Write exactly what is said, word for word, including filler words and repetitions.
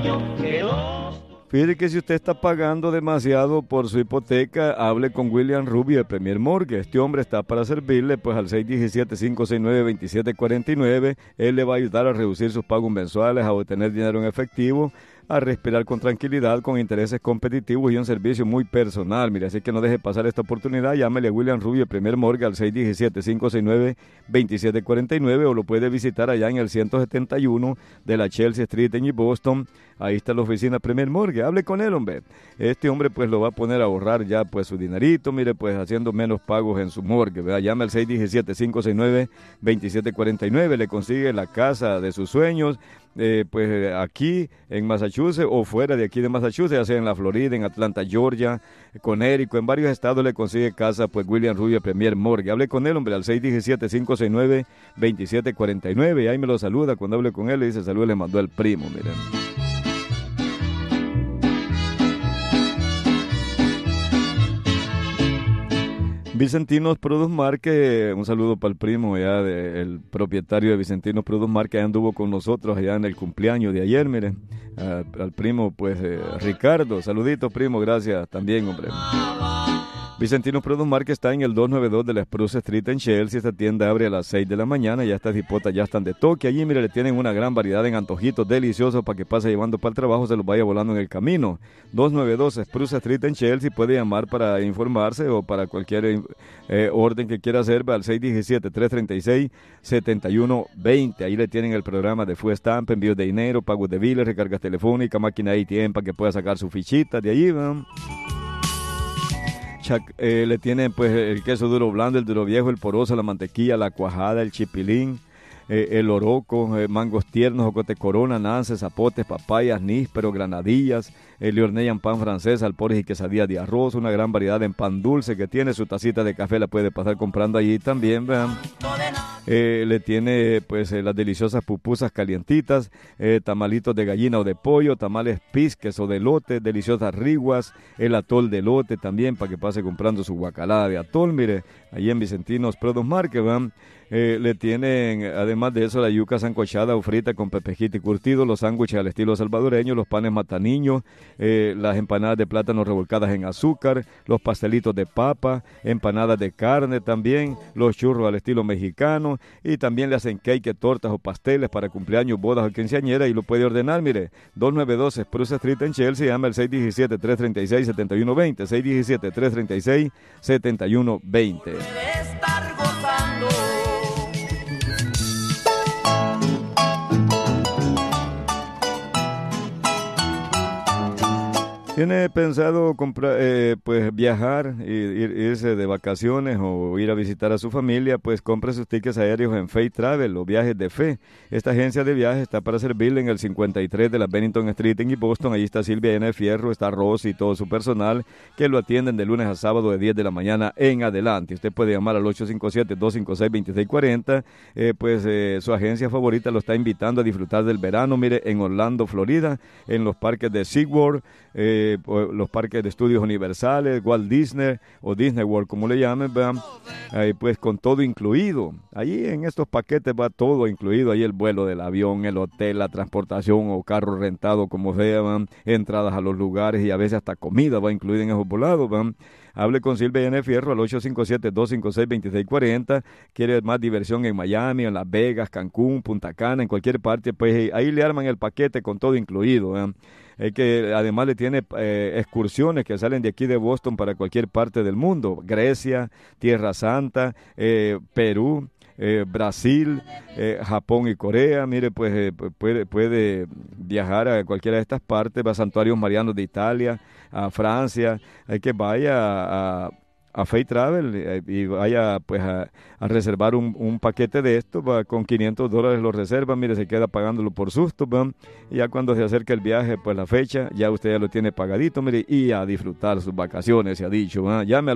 Fíjate que si usted está pagando demasiado por su hipoteca, hable con William Rubio de Premier Mortgage. Este hombre está para servirle, pues al seis uno siete, cinco seis nueve, dos siete cuatro nueve. Él le va a ayudar a reducir sus pagos mensuales, a obtener dinero en efectivo, a respirar con tranquilidad, con intereses competitivos y un servicio muy personal. Mire, así que no deje pasar esta oportunidad. Llámele a William Rubio de Premier Mortgage al seis uno siete, cinco seis nueve, dos siete cuatro nueve o lo puede visitar allá en el ciento setenta y uno de la Chelsea Street en Boston. Ahí está la oficina Premier Mortgage. Hable con él, hombre. Este hombre pues lo va a poner a ahorrar ya pues su dinerito, mire, pues haciendo menos pagos en su mortgage, ¿verdad? Llame al seis uno siete, cinco seis nueve, dos siete cuatro nueve, le consigue la casa de sus sueños, eh, pues aquí en Massachusetts o fuera de aquí de Massachusetts, ya sea en la Florida, en Atlanta, Georgia, Connecticut, en varios estados le consigue casa, pues William Rubio Premier Mortgage. Hable con él, hombre, al seis uno siete, cinco seis nueve, dos siete cuatro nueve, y ahí me lo saluda. Cuando hable con él le dice saludos, le mandó el primo, miren. Vicentinos Produce Market, un saludo para el primo ya, de, el propietario de Vicentinos Produce Market, anduvo con nosotros allá en el cumpleaños de ayer, mire, al, al primo pues eh, Ricardo, saludito primo, gracias también, hombre. Vicentino Produce Market está en el doscientos noventa y dos de la Spruce Street en Chelsea. Esta tienda abre a las seis de la mañana. Ya estas hipotas ya están de toque. Allí, mire, le tienen una gran variedad en antojitos deliciosos para que pase llevando para el trabajo, se los vaya volando en el camino. doscientos noventa y dos Spruce Street en Chelsea. Puede llamar para informarse o para cualquier eh, orden que quiera hacer al seis uno siete, tres tres seis, siete uno dos cero. Ahí le tienen el programa de Food Stamp, envíos de dinero, pagos de biles, recargas telefónicas, máquina de A T M para que pueda sacar su fichita de allí, ¿no? Eh, le tienen pues el queso duro blando, el duro viejo, el poroso, la mantequilla, la cuajada, el chipilín, eh, el oroco, eh, mangos tiernos, jocote corona, nances, zapotes, papayas, nísperos, granadillas, eh, le hornean pan francés, alpores y quesadillas de arroz, una gran variedad en pan dulce que tiene. Su tacita de café la puede pasar comprando allí también, vean. Eh, le tiene pues eh, las deliciosas pupusas calientitas, eh, tamalitos de gallina o de pollo, tamales pisques o de elote, deliciosas riguas, el atol de elote también para que pase comprando su guacalada de atol, mire, allí en Vicentinos Produce Market, ¿van? Eh, le tienen, además de eso, la yuca sancochada o frita con pepejito y curtido, los sándwiches al estilo salvadoreño, los panes mataniños, eh, las empanadas de plátano revolcadas en azúcar, los pastelitos de papa, empanadas de carne también, los churros al estilo mexicano, y también le hacen cake, tortas o pasteles para cumpleaños, bodas o quinceañeras, y lo puede ordenar, mire, doscientos noventa y dos Spruce Street en Chelsea. Llama al seis uno siete, tres tres seis, siete uno dos cero, seis uno siete, tres tres seis, siete uno dos cero. ¿Tiene pensado comprar, eh, pues viajar, ir, irse de vacaciones o ir a visitar a su familia? Pues compre sus tickets aéreos en Fe Travel o Viajes de Fe. Esta agencia de viajes está para servirle en el cincuenta y tres de la Bennington Street en Boston. Allí está Silvia N. Fierro, está Rosy y todo su personal que lo atienden de lunes a sábado de diez de la mañana en adelante. Usted puede llamar al ocho cinco siete, dos cinco seis, dos seis cuatro cero. Eh, pues eh, su agencia favorita lo está invitando a disfrutar del verano, mire, en Orlando, Florida, en los parques de SeaWorld, eh, los parques de estudios universales, Walt Disney o Disney World, como le llamen, vean, eh, pues con todo incluido. Allí en estos paquetes va todo incluido, ahí el vuelo del avión, el hotel, la transportación o carro rentado, como sea, van, entradas a los lugares y a veces hasta comida va incluida en esos volados, van. Hable con Silvia N. Fierro al ocho cinco siete, dos cinco seis, dos seis cuatro cero. Quiere más diversión en Miami, en Las Vegas, Cancún, Punta Cana, en cualquier parte, pues ahí le arman el paquete con todo incluido, ¿eh? Es que además le tiene eh, excursiones que salen de aquí de Boston para cualquier parte del mundo. Grecia, Tierra Santa, eh, Perú, eh, Brasil, eh, Japón y Corea. Mire, pues eh, puede, puede viajar a cualquiera de estas partes, va a Santuarios Marianos de Italia, a Francia. Hay que vaya a, a a Fe Travel eh, y vaya pues a, a reservar un, un paquete de esto, va, con quinientos dólares lo reserva, mire, se queda pagándolo por susto, va, y ya cuando se acerca el viaje, pues la fecha, ya usted ya lo tiene pagadito, mire, y a disfrutar sus vacaciones, se ha dicho, va. Llame al